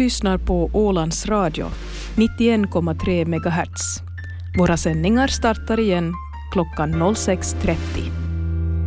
lyssnar på Ålands Radio, 91,3 MHz. Våra sändningar startar igen klockan 06.30.